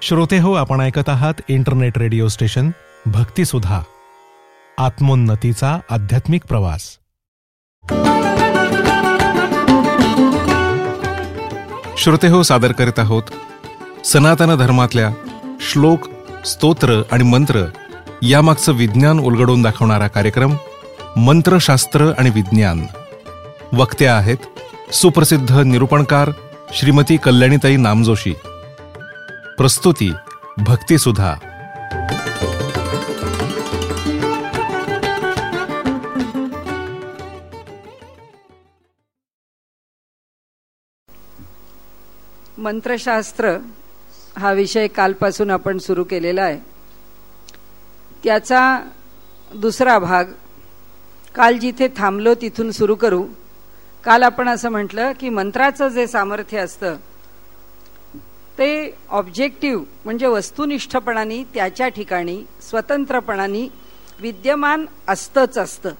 श्रोते हो, आपण ऐकत आहात इंटरनेट रेडिओ स्टेशन भक्तिसुधा, आत्मोन्नतीचा आध्यात्मिक प्रवास. श्रोते हो, सादर करीत आहोत सनातन धर्मातल्या श्लोक, स्तोत्र आणि मंत्र यामागचं विज्ञान उलगडून दाखवणारा कार्यक्रम मंत्रशास्त्र आणि विज्ञान. वक्त्या आहेत सुप्रसिद्ध निरूपणकार श्रीमती कल्याणीताई नामजोशी. प्रस्तुती भक्तिसुधा. मंत्रशास्त्र हा विषय कालपासून आपण सुरू केलेला आहे. त्याचा दुसरा भाग काल जिथे थांबलो तिथून सुरू करू. काल आपण असं म्हटलं की मंत्राचं जे सामर्थ्य असतं ते ऑब्जेक्टिव्ह म्हणजे वस्तुनिष्ठपणाने त्याच्या ठिकाणी स्वतंत्रपणाने विद्यमान असतं.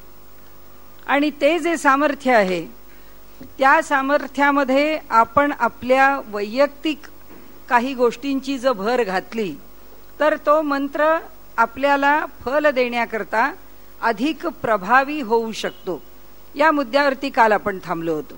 आणि ते जे सामर्थ्य आहे त्या सामर्थ्यामध्ये आपण आपल्या वैयक्तिक काही गोष्टींची जर भर घातली तर तो मंत्र आपल्याला फल देण्याकरता अधिक प्रभावी होऊ शकतो. या मुद्द्यावरती काल आपण थांबलो होतो.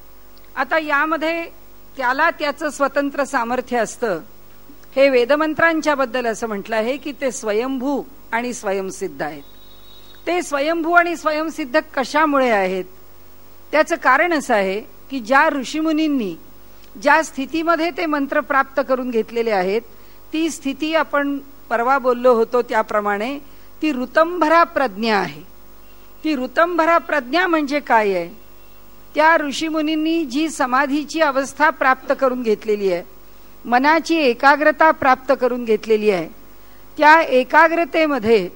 आता यामध्ये त्याला त्याचं स्वतंत्र सामर्थ्य असतं. हे वेदमंत्रांच्या बद्दल असं म्हटलं आहे की ते स्वयंभू आणि स्वयंसिद्ध आहेत. ते स्वयंभू आणि स्वयंसिद्ध कशामुळे आहेत? त्याचं कारण असं आहे की ज्या ऋषीमुनींनी ज्या स्थितीमध्ये ते मंत्र प्राप्त करून घेतलेले आहेत ती स्थिती आपण परवा बोललो होतो त्याप्रमाणे ती ऋतंभरा प्रज्ञा आहे. ती ऋतंभरा प्रज्ञा म्हणजे काय आहे? त्या ऋषीमुनींनी जी समाधीची अवस्था प्राप्त करून घेतलेली आहे, मनाची एकाग्रता प्राप्त करून घेतलेली आहे, त्या एकाग्रतेमध्ये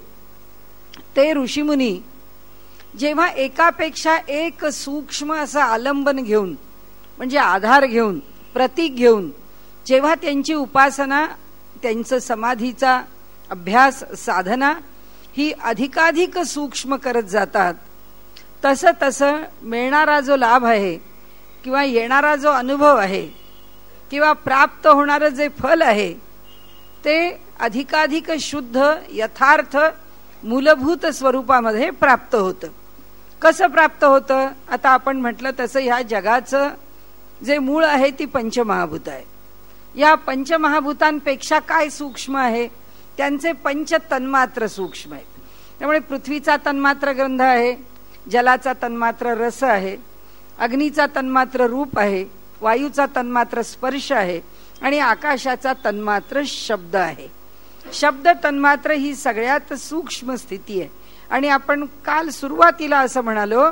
ते ऋषीमुनी जेव्हा एकापेक्षा एक सूक्ष्म असं आलंबन घेऊन म्हणजे आधार घेऊन प्रतीक घेऊन जेव्हा त्यांची उपासना, त्यांचं समाधीचा अभ्यास, साधना ही अधिकाधिक सूक्ष्म करत जातात, तसं तसं मिळणारा जो लाभ आहे किंवा येणारा जो अनुभव आहे किंवा प्राप्त होणारं जे फल आहे ते अधिकाधिक शुद्ध, यथार्थ, मूलभूत स्वरूपामध्ये प्राप्त होतं. कसं प्राप्त होतं? आता आपण म्हटलं तसं ह्या जगाचं जे मूळ आहे ती पंचमहाभूत आहे. या पंचमहाभूतांपेक्षा काय सूक्ष्म आहे? त्यांचे पंच तन्मात्र सूक्ष्म आहेत. त्यामुळे पृथ्वीचा तन्मात्र गंध आहे, जलाचा तन्मात्र रस आहे, अग्नीचा तन्मात्र रूप आहे, वायूचा तन्मात्र स्पर्श आहे आणि आकाशाचा तन्मात्र शब्द आहे. शब्द तन्मात्र ही सगळ्यात सूक्ष्म स्थिती आहे. आणि आपण काल सुरुवातीला असं म्हणालो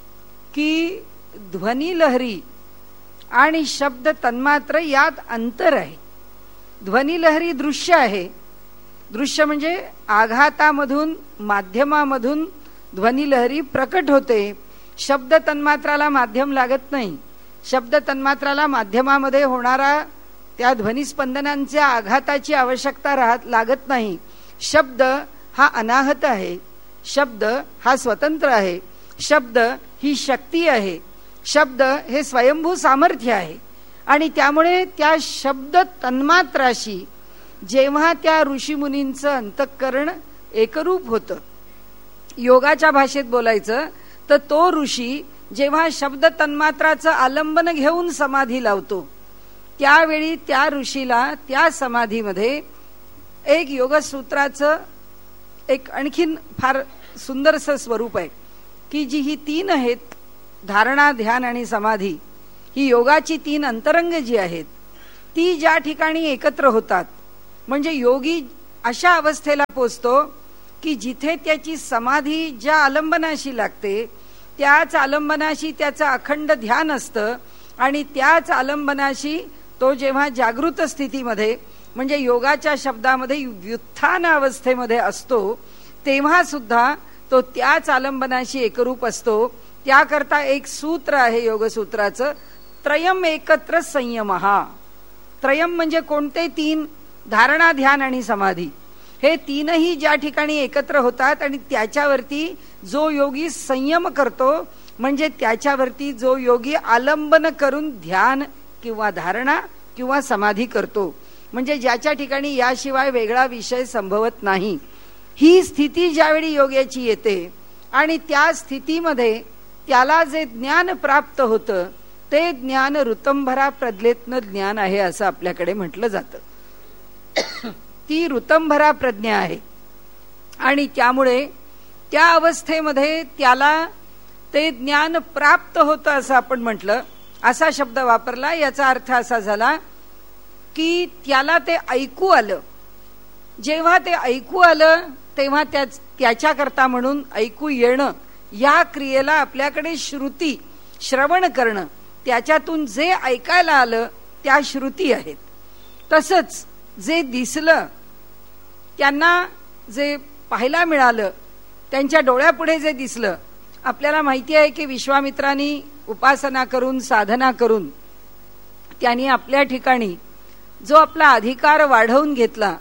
की ध्वनिलहरी आणि शब्द तन्मात्र यात अंतर आहे. ध्वनिलहरी दृश्य आहे. दृश्य म्हणजे आघातामधून, माध्यमामधून ध्वनिलहरी प्रकट होते. शब्द तन्मात्राला माध्यम लागत नाही. शब्द तन्मात्राला माध्यमामध्ये होणारा त्या ध्वनिस्पंदनांच्या आघाताची आवश्यकता लागत नाही. शब्द हा अनाहत आहे. शब्द हा स्वतंत्र आहे. शब्द ही शक्ती आहे. शब्द हे स्वयंभू सामर्थ्य आहे. आणि त्यामुळे त्या शब्द तन्मात्राशी जेव्हा त्या ऋषीमुनींचं अंतःकरण एकरूप होतं, योगाच्या भाषेत बोलायचं तर तो ऋषी जेव्हा शब्द तन्मात्राचं आलंबन घेऊन समाधी लावतो त्यावेळी त्या ऋषीला त्या समाधीमध्ये एक योगसूत्राचं एक आणखीन फार सुंदरसं स्वरूप आहे की जी ही तीन आहेत, धारणा, ध्यान आणि समाधी, ही योगाची तीन अंतरंग जी आहेत ती ज्या ठिकाणी एकत्र होतात म्हणजे योगी अशा अवस्थेला पोचतो की जिथे त्याची समाधी ज्या आलंबनाशी लागते त्याच आलंबनाशी त्याचं अखंड ध्यान असतं आणि त्याच आलंबनाशी तो जेव्हा जागृत स्थितीमध्ये म्हणजे योगाच्या शब्दामध्ये व्युत्थान अवस्थेमध्ये असतो तेव्हा सुद्धा तो त्याच आलंबनाशी एकरूप असतो. त्याकरता एक सूत्र आहे योगसूत्राचं, त्रयम एकत्र संयमहा. त्रयम म्हणजे कोणते? तीन, धारणा, ध्यान आणि समाधी. हे तीनही ज्या ठिकाणी एकत्र होतात आणि त्याच्यावरती जो योगी संयम करतो म्हणजे त्याच्यावरती जो योगी आलंबन करून ध्यान किंवा धारणा किंवा समाधी करतो म्हणजे ज्याच्या ठिकाणी याशिवाय वेगळा विषय संभवत नाही. ही स्थिती ज्यावेळी योग्याची येते आणि त्या स्थितीमध्ये त्याला जे ज्ञान प्राप्त होतं ते ज्ञान ऋतंभरा प्रज्ञेतनं ज्ञान आहे असं आपल्याकडे म्हटलं जातं. ती ऋतंभरा प्रज्ञा आहे आणि त्यामुळे त्या अवस्थेमध्ये त्याला ते ज्ञान प्राप्त होतं असं आपण म्हटलं. असा शब्द वापरला. याचा अर्थ असा झाला की त्याला ते ऐकू आलं. जेव्हा ते ऐकू आलं तेव्हा त्याच्याकरता म्हणून ऐकू येणं या क्रियेला आपल्याकडे श्रुती, श्रवण करणं, त्याच्यातून जे ऐकायला आलं त्या श्रुती आहेत. तसंच जे दिसलं, त्यांना जे पाहायला मिळालं, त्यांच्या डोळ्यापुढे जे दिसलं, आपल्याला माहिती आहे की विश्वामित्रांनी उपासना करून, साधना करून त्यांनी आपल्या ठिकाणी जो आपला अधिकार वाढवून घेतला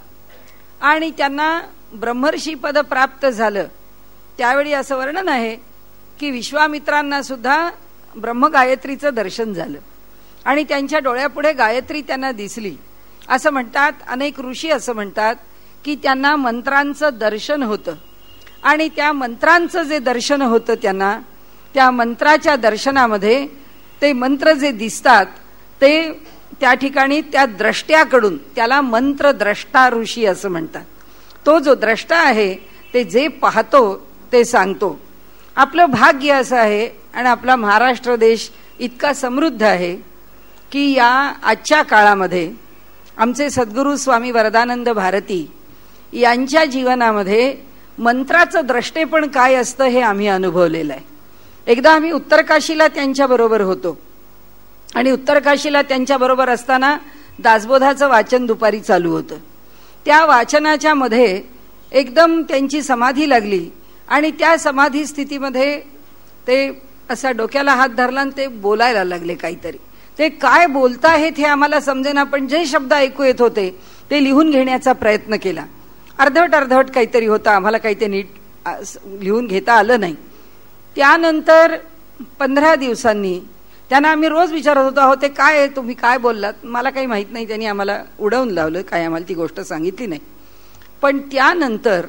आणि त्यांना ब्रह्मर्षी पद प्राप्त झालं. त्यावेळी असं वर्णन आहे की विश्वामित्रांना सुद्धा ब्रह्मगायत्रीचं दर्शन झालं आणि त्यांच्या डोळ्यापुढे गायत्री त्यांना दिसली. असं म्हणतात, अनेक ऋषी असं म्हणतात की त्यांना मंत्रांचं दर्शन होतं आणि त्या मंत्रांचं जे दर्शन होतं त्यांना, त्या मंत्राच्या दर्शनामध्ये ते मंत्र जे दिसतात ते त्या ठिकाणी त्या द्रष्ट्याकडून, त्याला मंत्रद्रष्टा ऋषी असं म्हणतात. तो जो द्रष्टा आहे ते जे पाहतो ते सांगतो. आपलं भाग्य असं आहे आणि आपला महाराष्ट्र देश इतका समृद्ध आहे की या आजच्या काळामध्ये आमचे सद्गुरू स्वामी वरदानंद भारती यांच्या जीवनामध्ये मंत्राचं द्रष्टेपण काय असतं हे आम्ही अनुभवलेलं आहे. एकदा आम्ही उत्तरकाशीला त्यांच्याबरोबर होतो आणि उत्तरकाशीला त्यांच्याबरोबर असताना दासबोधाचं वाचन दुपारी चालू होतं. त्या वाचनाच्या मध्ये एकदम त्यांची समाधी लागली आणि त्या समाधी स्थितीमध्ये ते असा डोक्याला हात धरला आणि ते बोलायला लागले काहीतरी. ते काय बोलताहेत हे आम्हाला समजेना, पण जे शब्द ऐकू येत होते ते लिहून घेण्याचा प्रयत्न केला. अर्धवट काहीतरी होता, आम्हाला काही ते नीट लिहून घेता आलं नाही. त्यानंतर 15 दिवसांनी त्यांना आम्ही रोज विचारत होतो, अहो ते काय आहे, तुम्ही काय बोललात? मला काही माहीत नाही. त्यांनी आम्हाला उडवून लावलं, काय आम्हाला ती गोष्ट सांगितली नाही. पण त्यानंतर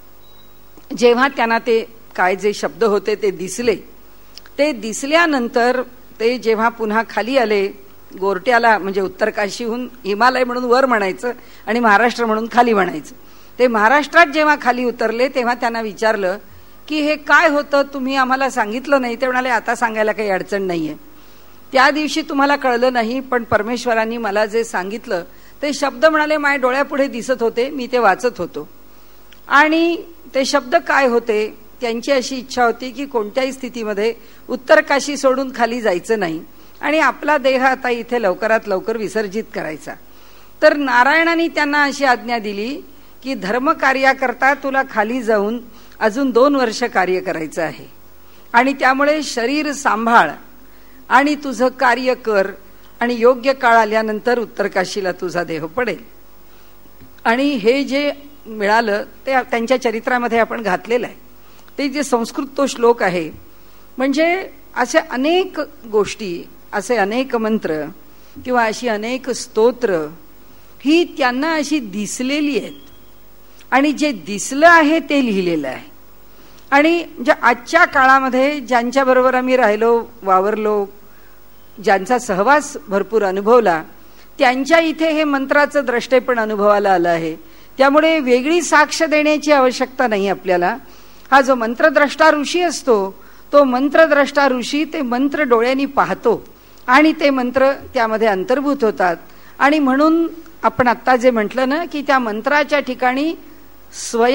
जेव्हा त्यांना ते काय जे शब्द होते ते दिसले, ते दिसल्यानंतर ते जेव्हा पुन्हा खाली आले गोरट्याला, म्हणजे उत्तरकाशीहून हिमालय म्हणून वर म्हणायचं आणि महाराष्ट्र म्हणून खाली म्हणायचं. ते महाराष्ट्रात जेव्हा खाली उतरले तेव्हा त्यांना विचारलं की हे काय होतं, तुम्ही आम्हाला सांगितलं नाही. ते म्हणाले, आता सांगायला काही अडचण नाहीये. त्या दिवशी तुम्हाला कळलं नाही, पण परमेश्वरांनी मला जे सांगितलं ते शब्द म्हणाले माझ्या डोळ्यापुढे दिसत होते, मी ते वाचत होतो. आणि ते शब्द काय होते, त्यांची अशी इच्छा होती की कोणत्याही स्थितीमध्ये उत्तरकाशी सोडून खाली जायचं नाही आणि आपला देह आता इथे लवकरात लवकर विसर्जित करायचा. तर नारायणाने त्यांना अशी आज्ञा दिली की धर्मकार्याकरता तुला खाली जाऊन अजून 2 वर्ष कार्य करायचं आहे आणि त्यामुळे शरीर सांभाळ आणि तुझं कार्य कर आणि योग्य काळ आल्यानंतर उत्तरकाशीला तुझा देह पडेल. आणि हे जे मिळालं ते त्यांच्या चरित्रामध्ये आपण घातलेलं आहे. ते जे संस्कृत तो श्लोक आहे, म्हणजे असे अनेक गोष्टी, असे अनेक मंत्र किंवा अशी अनेक स्तोत्र ही त्यांना अशी दिसलेली आहेत आणि जे दिसलं आहे ते लिहिलेलं आहे. आणि जे आजच्या काळामध्ये ज्यांच्याबरोबर आम्ही राहिलो, वावरलो, ज्यांचा सहवास भरपूर अनुभवला, त्यांच्या इथे हे मंत्राचं द्रष्टेपण अनुभवाला आलं आहे. त्यामुळे वेगळी साक्ष देण्याची आवश्यकता नाही आपल्याला. हा जो मंत्रद्रष्टा ऋषी असतो तो मंत्रद्रष्टा ऋषी ते मंत्र डोळ्यांनी पाहतो आणि ते मंत्र त्यामध्ये अंतर्भूत होतात. आणि म्हणून आपण आत्ता जे म्हटलं ना की त्या मंत्राच्या ठिकाणी स्वयं